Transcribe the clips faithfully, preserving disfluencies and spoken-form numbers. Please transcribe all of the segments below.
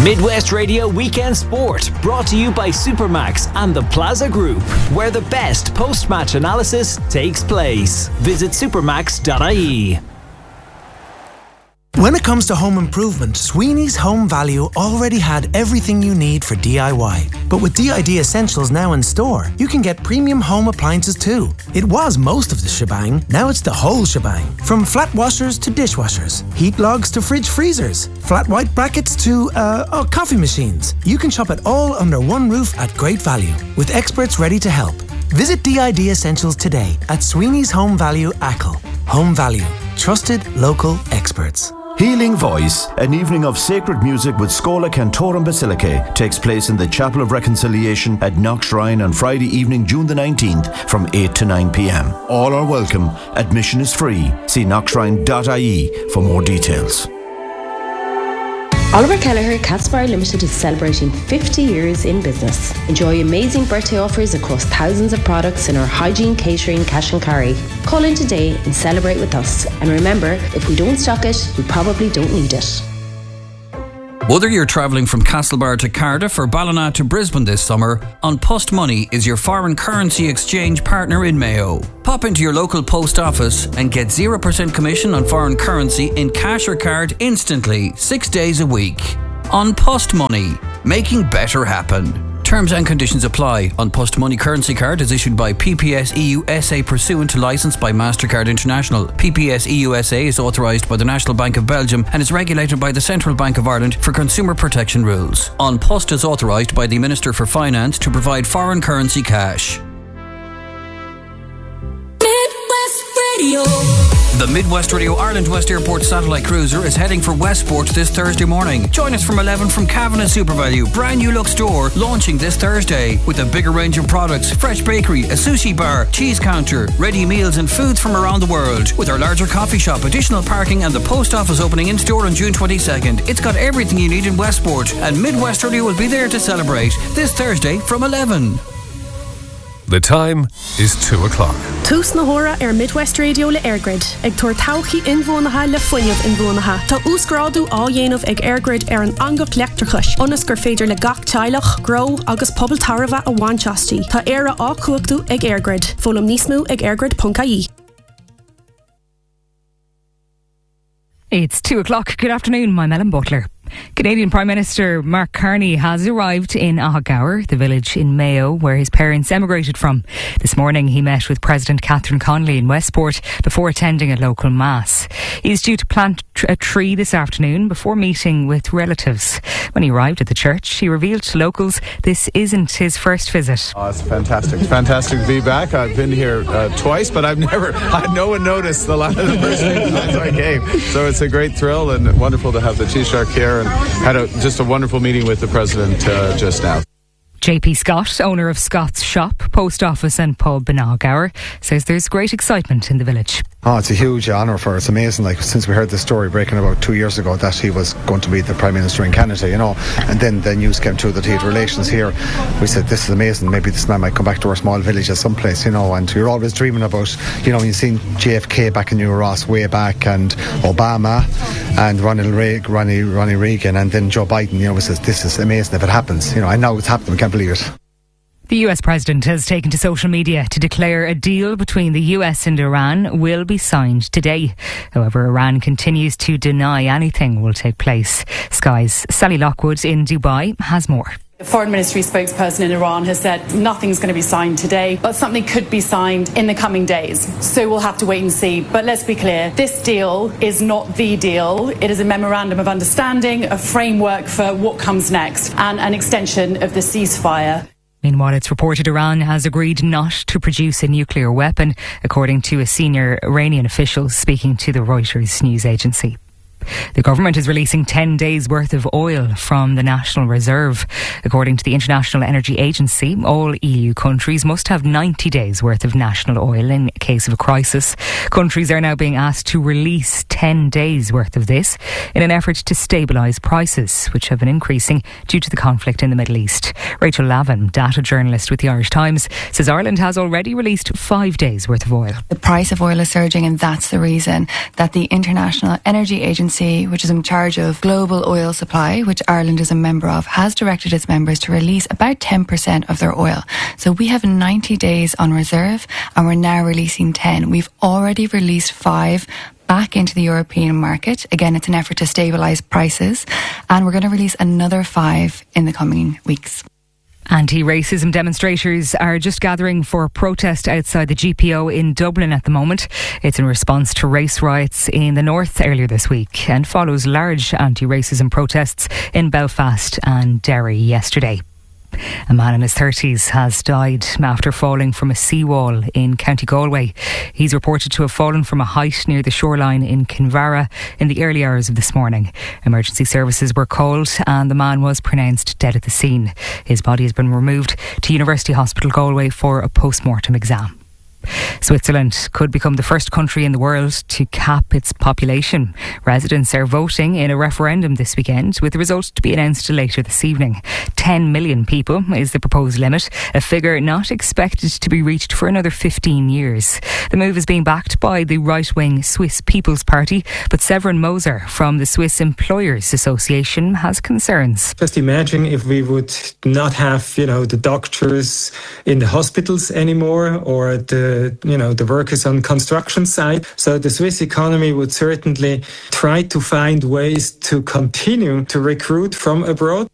Midwest Radio Weekend Sport, brought to you by Supermax and the Plaza Group, where the best post-match analysis takes place. Visit supermax dot I E. When it comes to home improvement, Sweeney's Home Value already had everything you need for D I Y. But with D I D Essentials now in store, you can get premium home appliances too. It was most of the shebang, now it's the whole shebang. From flat washers to dishwashers, heat logs to fridge freezers, flat white brackets to, uh, oh, coffee machines. You can shop it all under one roof at great value, with experts ready to help. Visit D I D Essentials today at Sweeney's Home Value Achill. Home Value. Trusted local experts. Healing Voice, an evening of sacred music with Scola Cantorum Basilicae, takes place in the Chapel of Reconciliation at Knock Shrine on Friday evening, June the nineteenth from eight to nine p.m. All are welcome. Admission is free. See knock shrine dot I E for more details. Oliver Kelleher Catsbar Limited is celebrating fifty years in business. Enjoy amazing birthday offers across thousands of products in our hygiene, catering, cash and carry. Call in today and celebrate with us. And remember, if we don't stock it, we probably don't need it. Whether you're travelling from Castlebar to Cardiff or Ballina to Brisbane this summer, An Post Money is your foreign currency exchange partner in Mayo. Pop into your local post office and get zero percent commission on foreign currency in cash or card instantly, six days a week. An Post Money, making better happen. Terms and conditions apply. An Post Money currency card is issued by P P S E U S A pursuant to licence by MasterCard International. P P S E U S A is authorised by the National Bank of Belgium and is regulated by the Central Bank of Ireland for consumer protection rules. An Post is authorised by the Minister for Finance to provide foreign currency cash. Midwest Radio. The Midwest Radio Ireland West Airport satellite cruiser is heading for Westport this Thursday morning. Join us from eleven from Cavan Super Value, brand new look store, launching this Thursday with a bigger range of products, fresh bakery, a sushi bar, cheese counter, ready meals and foods from around the world. With our larger coffee shop, additional parking and the post office opening in store on June twenty-second. It's got everything you need in Westport, and Midwest Radio will be there to celebrate this Thursday from eleven. The time is two o'clock. Tús na hora ar Midwest Radio le Airgrid. Ag tuair tauchaí inmhónaithe le foiineamh inmhónaithe. Tá úscrádú á dhéanamh ag Airgrid ar an angach leachtarchais. Onas gur féidir le gach teilech, grow agus pobl tarbha a bhainteastí. Tá éire á cuachtú ag Airgrid. Fólam níos mú ag airgrid dot I E. It's two o'clock. Good afternoon. I'm Ellen Butler. Canadian Prime Minister Mark Carney has arrived in Ahagower, the village in Mayo where his parents emigrated from. This morning he met with President Catherine Connolly in Westport before attending a local mass. He's due to plant a tree this afternoon before meeting with relatives. When he arrived at the church, he revealed to locals this isn't his first visit. Oh, it's fantastic. It's fantastic to be back. I've been here uh, twice, but I've never had no one noticed the last the first few times I came. So it's a great thrill and wonderful to have the Taoiseach here, and had a, just a wonderful meeting with the President uh, just now. J P Scott, owner of Scott's Shop, Post Office and Pub in Ahagower, says there's great excitement in the village. Oh, it's a huge honour for us. It's amazing. Like, since we heard the story breaking about two years ago that he was going to be the Prime Minister in Canada, you know, and then the news came through that he had relations here. We said, this is amazing. Maybe this man might come back to our small village at some place, you know, and you're always dreaming about, you know, you've seen J F K back in New Ross way back, and Obama, and Ronald Reagan, Ronnie, Ronnie Reagan, and then Joe Biden. You know, we said, this is amazing if it happens, you know, and now it's happened. We can't believe it. The U S President has taken to social media to declare a deal between the U S and Iran will be signed today. However, Iran continues to deny anything will take place. Sky's Sally Lockwood in Dubai has more. The Foreign Ministry spokesperson in Iran has said nothing's going to be signed today, but something could be signed in the coming days. So we'll have to wait and see. But let's be clear, this deal is not the deal. It is a memorandum of understanding, a framework for what comes next, and an extension of the ceasefire. Meanwhile, it's reported Iran has agreed not to produce a nuclear weapon, according to a senior Iranian official speaking to the Reuters news agency. The government is releasing ten days worth of oil from the National Reserve. According to the International Energy Agency, all E U countries must have ninety days worth of national oil in case of a crisis. Countries are now being asked to release ten days worth of this in an effort to stabilise prices, which have been increasing due to the conflict in the Middle East. Rachel Lavin, data journalist with the Irish Times, says Ireland has already released five days worth of oil. The price of oil is surging, and that's the reason that the International Energy Agency Agency, which is in charge of global oil supply, which Ireland is a member of, has directed its members to release about ten percent of their oil. So we have ninety days on reserve, and we're now releasing ten. We've already released five back into the European market. Again, it's an effort to stabilise prices, and we're going to release another five in the coming weeks. Anti-racism demonstrators are just gathering for a protest outside the G P O in Dublin at the moment. It's in response to race riots in the north earlier this week and follows large anti-racism protests in Belfast and Derry yesterday. A man in his thirties has died after falling from a seawall in County Galway. He's reported to have fallen from a height near the shoreline in Kinvara in the early hours of this morning. Emergency services were called and the man was pronounced dead at the scene. His body has been removed to University Hospital Galway for a post-mortem exam. Switzerland could become the first country in the world to cap its population. Residents are voting in a referendum this weekend, with the result to be announced later this evening. ten million people is the proposed limit, a figure not expected to be reached for another fifteen years. The move is being backed by the right-wing Swiss People's Party, but Severin Moser from the Swiss Employers Association has concerns. Just imagine if we would not have, you know, the doctors in the hospitals anymore, or the you know, the workers on construction site. So the Swiss economy would certainly try to find ways to continue to recruit from abroad.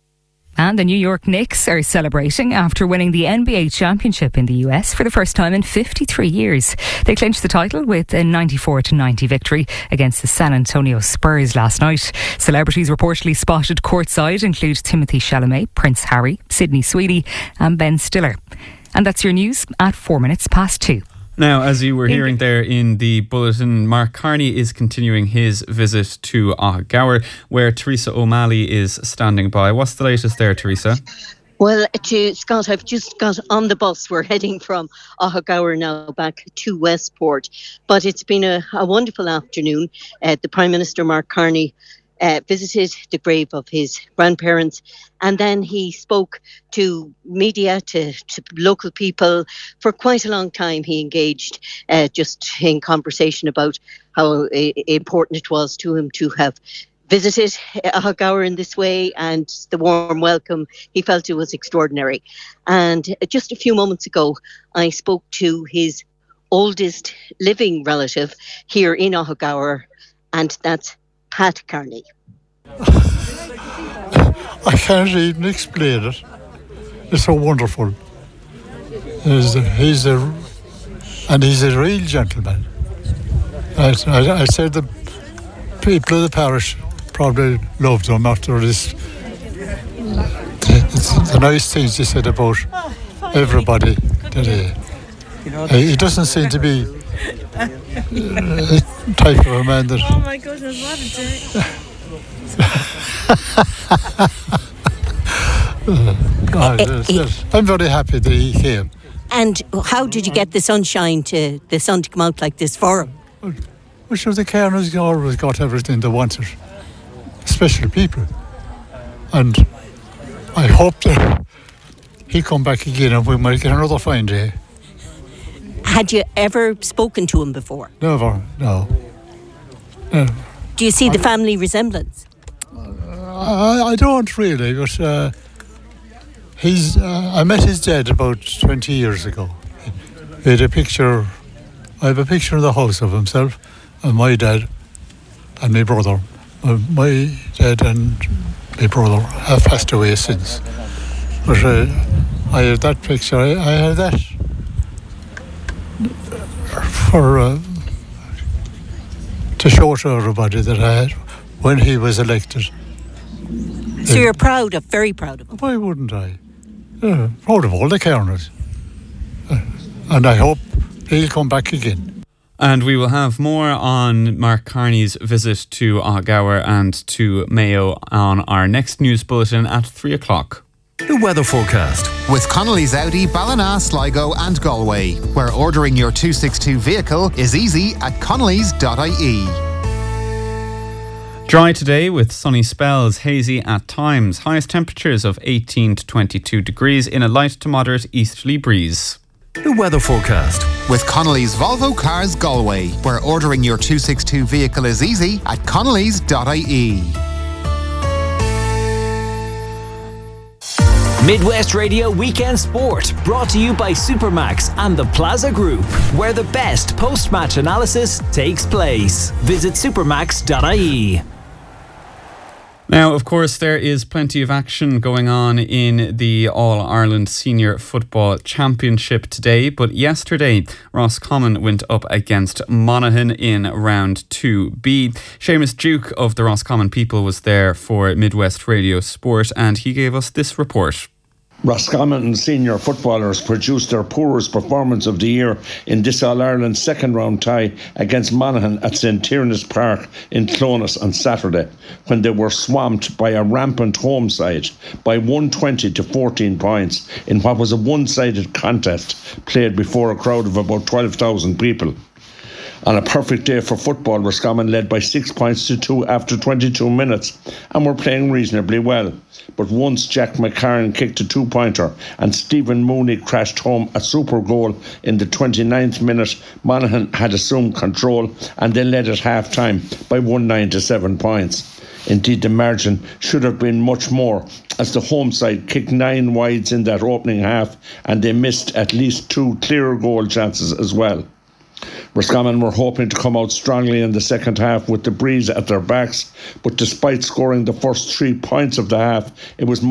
And the New York Knicks are celebrating after winning the N B A championship in the U S for the first time in fifty-three years. They clinched the title with a ninety-four to ninety victory against the San Antonio Spurs last night. Celebrities reportedly spotted courtside include Timothée Chalamet, Prince Harry, Sydney Sweeney and Ben Stiller. And that's your news at four minutes past two. Now, as you were hearing there in the bulletin, Mark Carney is continuing his visit to Aughagower, where Teresa O'Malley is standing by. What's the latest there, Teresa? Well, to Scott, I've just got on the bus. We're heading from Aughagower now back to Westport. But it's been a, a wonderful afternoon. Uh, the Prime Minister, Mark Carney, Uh, visited the grave of his grandparents, and then he spoke to media, to, to local people. For quite a long time he engaged uh, just in conversation about how uh, important it was to him to have visited Aughagower in this way, and the warm welcome. He felt it was extraordinary. And just a few moments ago I spoke to his oldest living relative here in Aughagower, and that's Pat Carney. I can't even explain it. It's so wonderful. He's a, he's a and he's a real gentleman. I, I, I said the people of the parish probably loved him after this. The, the nice things he said about everybody today. He doesn't seem to be the type of a man that... Oh my goodness, what a day. uh, yes, yes. I'm very happy that he came. And how did you get the sunshine to the sun to come out like this for him? Well, well sure, the Cairns always got everything they wanted, especially people. And I hope that he'll come back again and we might get another fine day. Had you ever spoken to him before? Never, no. Never. Do you see the family resemblance? I, I don't really, but uh, he's. Uh, I met his dad about twenty years ago. He had a picture. I have a picture in the house of himself and my dad and my brother. Uh, my dad and my brother have passed away since. But uh, I have that picture. I, I have that for uh, to show to everybody that I had when he was elected. So you're proud of, very proud of him? Why wouldn't I? Yeah, proud of all the Cairns. Uh, and I hope he'll come back again. And we will have more on Mark Carney's visit to Aughagower and to Mayo on our next news bulletin at three o'clock. The weather forecast with Connolly's Audi, Ballina, Sligo and Galway, where ordering your two sixty-two vehicle is easy at connellys dot I E. Dry today with sunny spells, hazy at times. Highest temperatures of eighteen to twenty-two degrees in a light to moderate easterly breeze. the weather forecast. With Connolly's Volvo Cars Galway, where ordering your two sixty-two vehicle is easy at connellys dot I E. Midwest Radio Weekend Sport, brought to you by Supermax and the Plaza Group, where the best post-match analysis takes place. Visit supermax dot I E. Now, of course, there is plenty of action going on in the All-Ireland Senior Football Championship today, but yesterday Roscommon went up against Monaghan in round two B. Seamus Duke of the Roscommon People was there for Midwest Radio Sport, and he gave us this report. Roscommon senior footballers produced their poorest performance of the year in this All-Ireland second round tie against Monaghan at Saint Tiernas Park in Clones on Saturday, when they were swamped by a rampant home side by one hundred twenty to fourteen points in what was a one-sided contest played before a crowd of about twelve thousand people. On a perfect day for football, Roscommon led by six points to two after twenty-two minutes and were playing reasonably well. But once Jack McCarran kicked a two-pointer and Stephen Mooney crashed home a super goal in the twenty-ninth minute, Monaghan had assumed control and they led at half-time by one nine to seven points. Indeed, the margin should have been much more, as the home side kicked nine wides in that opening half and they missed at least two clear goal chances as well. Roscommon were hoping to come out strongly in the second half with the breeze at their backs, but despite scoring the first three points of the half, it was